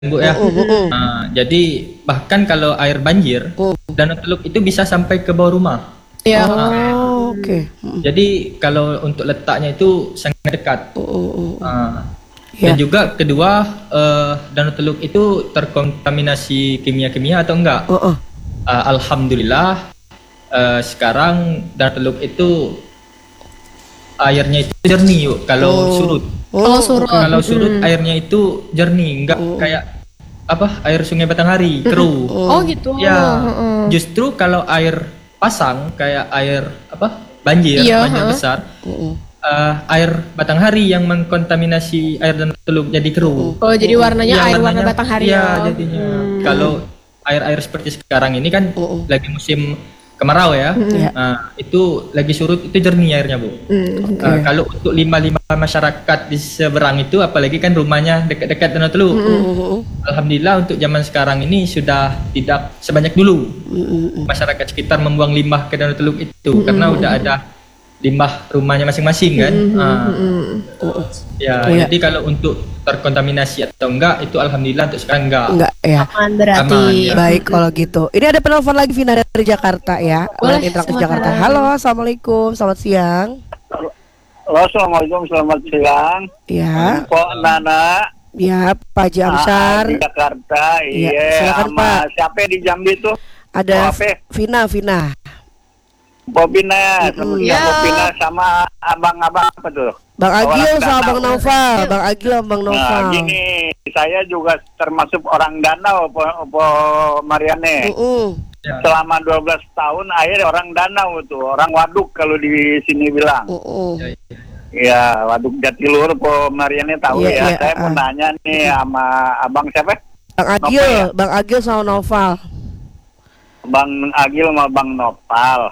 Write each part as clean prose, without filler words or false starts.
Bu ya. Jadi bahkan kalau air banjir, Danau Teluk itu bisa sampai ke bawah rumah. Iya. Oke. Jadi kalau untuk letaknya itu sangat dekat. Ya. Dan juga kedua, Danau Teluk itu terkontaminasi kimia-kimia atau enggak? Alhamdulillah, sekarang Danau Teluk itu airnya itu jernih yuk kalau surut. Kalau surut airnya itu jernih, enggak kayak air Sungai Batanghari keruh. Oh gitu. Ya, justru kalau air pasang kayak air banjir, banjir besar, air Batanghari yang mengkontaminasi air Danau Teluk jadi keruh. Oh, jadi warnanya Ya, air warna Batanghari. Ya, jadinya. Kalau air-air seperti sekarang ini kan lagi musim kemarau ya. Itu lagi surut itu jernih airnya, Bu. Kalau untuk lima masyarakat di seberang itu, apalagi kan rumahnya dekat-dekat Danau Teluk. Alhamdulillah untuk zaman sekarang ini sudah tidak sebanyak dulu masyarakat sekitar membuang limbah ke Danau Teluk itu karena udah ada limbah rumahnya masing-masing kan. Jadi kalau untuk terkontaminasi atau enggak itu alhamdulillah untuk sekarang enggak ya. Aman berarti. Aman, ya. Baik kalau gitu. Ini ada penelpon lagi Vina dari Jakarta ya. Boleh, Interaktif Jakarta. Halo, assalamualaikum, selamat siang. Halo, assalamualaikum, selamat siang. Ya. Pok Nana. Ya, Pak Haji Amsar. Di Jakarta. Iya, Iya. silakan, Sama Pak. siapa di Jambi tuh? Ada Apa? Vina. Bobina, sama Iya. Bobina sama abang-abang apa tuh? Bang Agil Orang sama Bang Danau. Noval. Bang Agil sama Bang Noval. Nah, gini, saya juga termasuk orang Danau, Po Mariane. Selama 12 tahun air orang Danau tuh, orang waduk kalau di sini bilang. Ya, waduk Jatiluhur, Po Mariane tahu Iya, ya. Saya mau nanya nih sama abang siapa? Bang Agil sama Noval. Bang Agil sama Bang Nopal.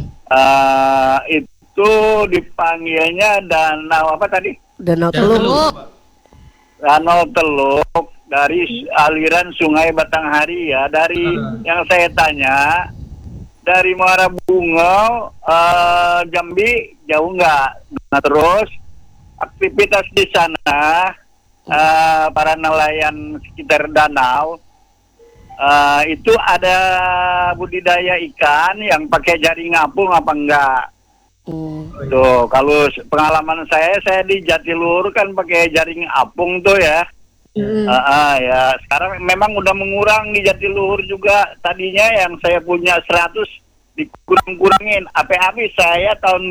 Itu dipanggilnya danau apa tadi? Danau Teluk. Danau Teluk dari aliran Sungai Batanghari ya. Dari yang saya tanya dari Muara Bungo, Jambi jauh nggak? Nah, terus aktivitas di sana para nelayan sekitar danau. Itu ada budidaya ikan yang pakai jaring apung apa enggak? Tuh, kalau pengalaman saya di Jatiluhur kan pakai jaring apung tuh ya. Ya, sekarang memang udah mengurang di Jatiluhur juga. Tadinya yang saya punya 100 dikurang-kurangin. Habis saya tahun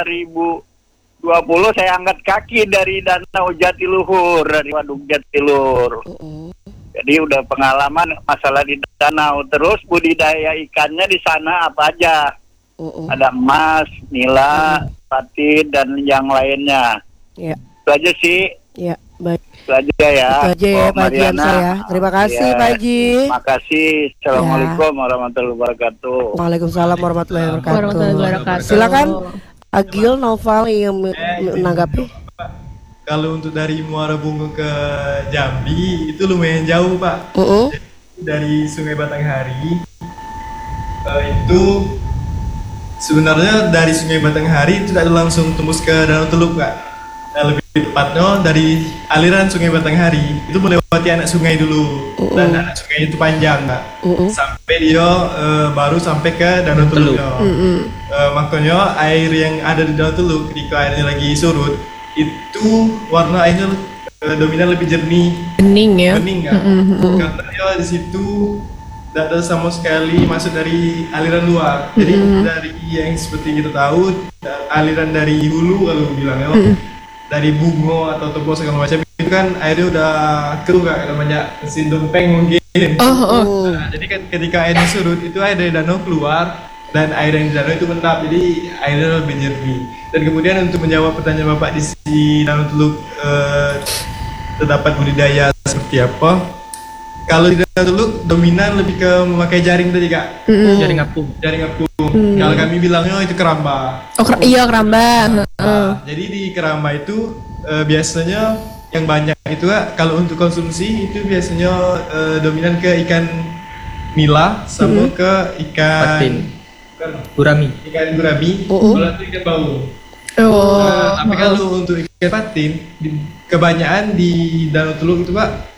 2020 saya angkat kaki dari Danau Jatiluhur, dari Waduk Jatiluhur. Jadi udah pengalaman masalah di danau. Terus budidaya ikannya di sana apa aja? Ada emas, nila, patin dan yang lainnya. Ya. Itu aja sih. Ya, baik. Itu aja ya. Itu aja ya Pak Haji Amsar ya. Terima kasih Pak Haji. Makasih. Assalamualaikum warahmatullahi wabarakatuh. Waalaikumsalam warahmatullahi Warahmatullahi wabarakatuh. wabarakatuh. Silakan Agil, Noval yang menanggapi. Kalau untuk dari Muara Bungo ke Jambi itu lumayan jauh Pak. Dari Sungai Batanghari itu sebenarnya dari Sungai Batanghari itu tidak langsung tembus ke Danau Teluk Pak. Nah, lebih tepatnya dari aliran Sungai Batanghari itu melewati anak sungai dulu dan anak sungai itu panjang Pak. Sampai dia baru sampai ke Danau Teluk. Makanya air yang ada di Danau Teluk ketika airnya lagi surut itu warna airnya dominan lebih jernih, Bening ya. bening kan? Karena dia di situ tidak ada sama sekali masuk dari aliran luar. Jadi dari yang seperti kita tahu aliran dari hulu kalau bilang ya, dari Bungo atau Topo segala macam itu kan airnya udah keruh kan, namanya mesin dompeng mungkin. Nah, jadi kan ketika airnya surut itu air dari danau keluar. Dan air yang di danau itu menetap, jadi airnya lebih jernih. Dan kemudian untuk menjawab pertanyaan Bapak di Danau Teluk terdapat budidaya seperti apa? Kalau di Danau Teluk dominan lebih ke memakai jaring tadi Kak. Jaring apung. Jaring apung. Kalau kami bilangnya itu keramba. Iya keramba. Jadi di keramba itu biasanya yang banyak itu Kak, kalau untuk konsumsi itu biasanya dominan ke ikan nila sama ke ikan Patin. Gurami. Ikan gurami, kalau itu ikan bau. Tapi kalau untuk ikan patin, kebanyakan di Danau Teluk itu Pak